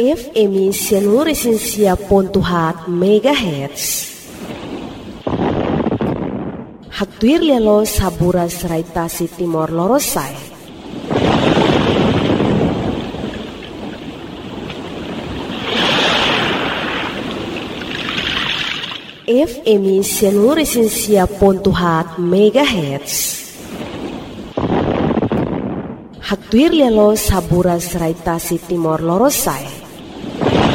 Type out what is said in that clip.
FM 100.4 MHz. Hatuir lelo sabura serai tasi Timor Lorosai. FM 100.4 MHz. Hatuir lelo sabura serai tasi Timor Lorosai.